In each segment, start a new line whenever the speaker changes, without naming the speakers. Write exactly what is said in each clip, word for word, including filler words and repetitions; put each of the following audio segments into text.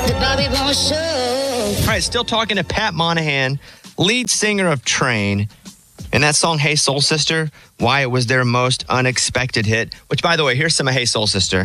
The Bobby Bones Show.
All right, still talking to Pat Monahan, lead singer of Train. And that song, Hey Soul Sister, why it was their most unexpected hit. Which, by the way, here's some of Hey Soul Sister.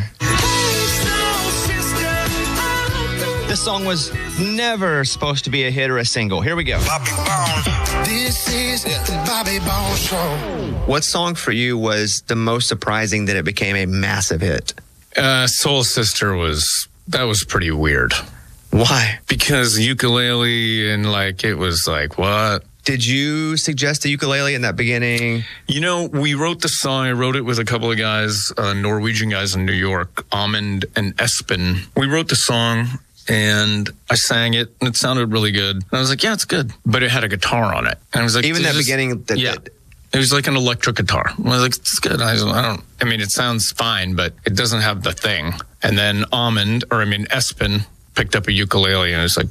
This song was never supposed to be a hit or a single. Here we go.
Bobby Bones. This is the Bobby Bones Show.
What song for you was the most surprising that it became a massive hit?
Uh, Soul Sister was, that was pretty weird.
Why?
Because ukulele and like, it was like, what?
Did you suggest the ukulele in that beginning?
You know, we wrote the song. I wrote it with a couple of guys, uh, Norwegian guys in New York, Amund and Espen. We wrote the song and I sang it and it sounded really good. And I was like, yeah, it's good. But it had a guitar on it. And I was like,
even that
just,
beginning? That,
yeah.
that,
It was like an electric guitar. I was like, it's good. I don't, I don't, I mean, it sounds fine, but it doesn't have the thing. And then Amund, or I mean, Espen picked up a ukulele and it was like,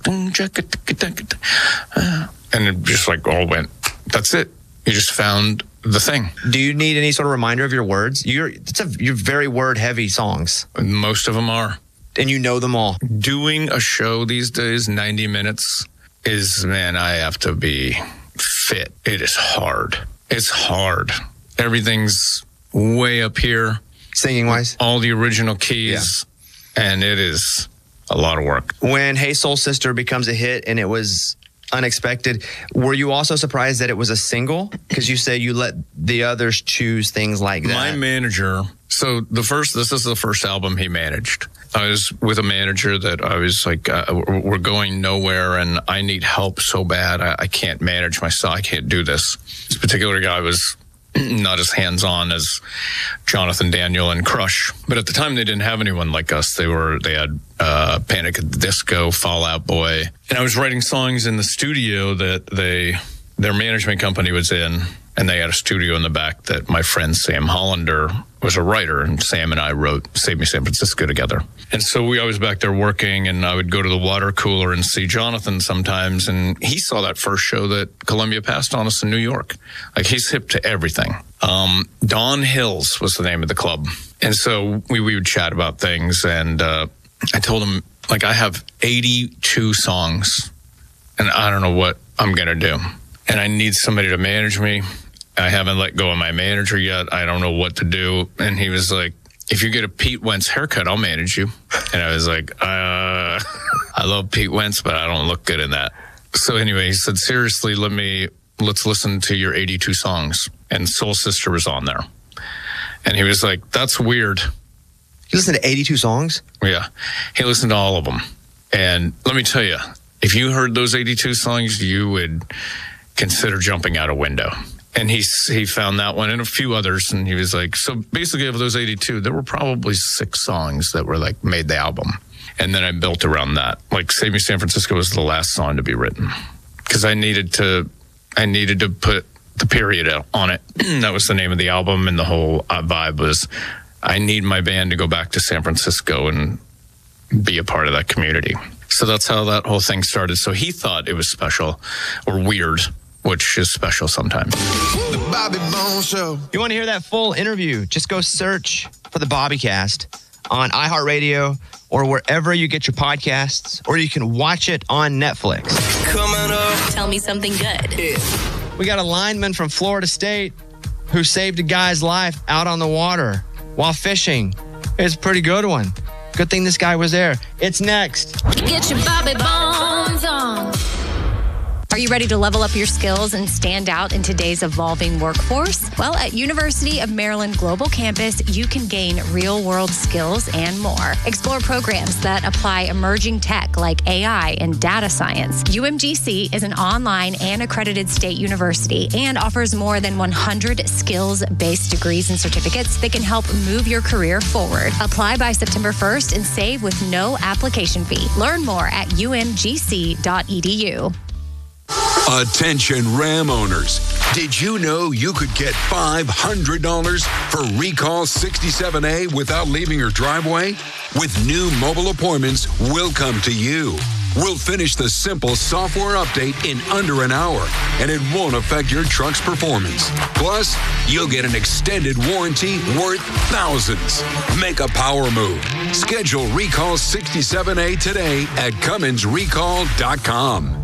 and it just like all went, that's it. You just found the thing.
Do you need any sort of reminder of your words? You're, it's a, you're very word heavy songs.
Most of them are.
And you know them all.
Doing a show these days, ninety minutes is, man, I have to be fit. It is hard. It's hard. Everything's way up here.
Singing wise?
All the original keys. Yeah. And it is a lot of work.
When Hey Soul Sister becomes a hit and it was unexpected, were you also surprised that it was a single? Because you say you let the others choose things like that.
My manager, so the first, this is the first album he managed. I was with a manager that I was like, uh, we're going nowhere and I need help so bad. I, I can't manage myself. I can't do this. This particular guy was not as hands-on as Jonathan Daniel and Crush. But at the time, they didn't have anyone like us. They were, they had uh, Panic at the Disco, Fall Out Boy. And I was writing songs in the studio that they, their management company was in. And they had a studio in the back that my friend Sam Hollander was a writer. And Sam and I wrote Save Me San Francisco together. And so we I was back there working, and I would go to the water cooler and see Jonathan sometimes. And he saw that first show that Columbia passed on us in New York. Like, he's hip to everything. Um, Dawn Hills was the name of the club. And so we, we would chat about things. And uh, I told him, like, I have eighty-two songs, and I don't know what I'm going to do. And I need somebody to manage me. I haven't let go of my manager yet. I don't know what to do. And he was like, if you get a Pete Wentz haircut, I'll manage you. And I was like, uh, I love Pete Wentz, but I don't look good in that. So anyway, he said, seriously, let me, let's listen to your eighty-two songs. And Soul Sister was on there. And he was like, that's weird.
You listened to eighty-two songs?
Yeah. He listened to all of them. And let me tell you, if you heard those eighty-two songs, you would consider jumping out a window. And he he found that one and a few others, and he was like, so basically of those eighty-two, there were probably six songs that were like made the album. And then I built around that. Like Save Me San Francisco was the last song to be written because I needed to I needed to put the period on it. That was the name of the album, and the whole vibe was I need my band to go back to San Francisco and be a part of that community. So that's how that whole thing started. So he thought it was special or weird, which is special sometimes.
The Bobby Bones Show.
You want to hear that full interview? Just go search for the Bobbycast on iHeartRadio or wherever you get your podcasts, or you can watch it on Netflix.
Coming up.
Tell me something good.
Yeah.
We got a lineman from Florida State who saved a guy's life out on the water while fishing. It's a pretty good one. Good thing this guy was there. It's next.
Get your Bobby Bones on.
Are you ready to level up your skills and stand out in today's evolving workforce? Well, at University of Maryland Global Campus, you can gain real-world skills and more. Explore programs that apply emerging tech like A I and data science. U M G C is an online and accredited state university and offers more than one hundred skills-based degrees and certificates that can help move your career forward. Apply by September first and save with no application fee. Learn more at U M G C dot E D U.
Attention Ram owners. Did you know you could get five hundred dollars for Recall sixty-seven A without leaving your driveway? With new mobile appointments, we'll come to you. We'll finish the simple software update in under an hour, and it won't affect your truck's performance. Plus, you'll get an extended warranty worth thousands. Make a power move. Schedule Recall sixty-seven A today at Cummins Recall dot com.